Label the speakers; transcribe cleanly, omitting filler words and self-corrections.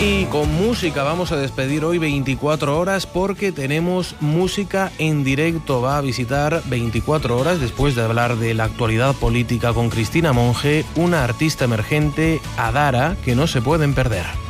Speaker 1: Y con música vamos a despedir hoy 24 horas porque tenemos música en directo. Va a visitar 24 horas, después de hablar de la actualidad política con Cristina Monge, una artista emergente, Adara, que no se pueden perder.